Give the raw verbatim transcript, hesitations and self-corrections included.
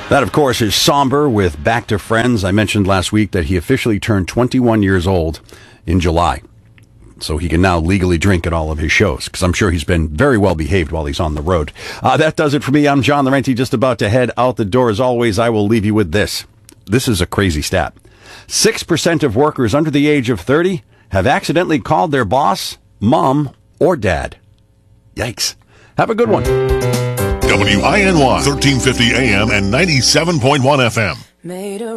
That, of course, is Somber with Back to Friends. I mentioned last week that he officially turned twenty-one years old in July. So he can now legally drink at all of his shows, because I'm sure he's been very well behaved while he's on the road. Uh, that does it for me. I'm John Laurenti, just about to head out the door. As always, I will leave you with this. This is a crazy stat. six percent of workers under the age of thirty have accidentally called their boss mom or dad. Yikes. Have a good one. W I N Y, thirteen fifty A M and ninety-seven point one F M. Made a